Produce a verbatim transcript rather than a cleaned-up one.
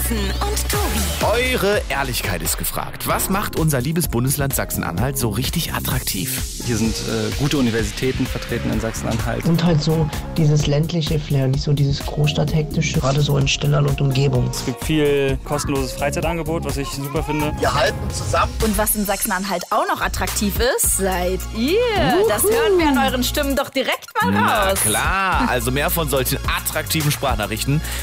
Carsten und Tobi. Eure Ehrlichkeit ist gefragt. Was macht unser liebes Bundesland Sachsen-Anhalt so richtig attraktiv? Hier sind äh, gute Universitäten vertreten in Sachsen-Anhalt. Und halt so dieses ländliche Flair, nicht so dieses Großstadthektische, gerade so in Stillern und Umgebung. Es gibt viel kostenloses Freizeitangebot, was ich super finde. Wir halten zusammen. Und was in Sachsen-Anhalt auch noch attraktiv ist, seid ihr. Das hören wir an euren Stimmen doch direkt mal raus. Na klar, also mehr von solchen attraktiven Sprachnachrichten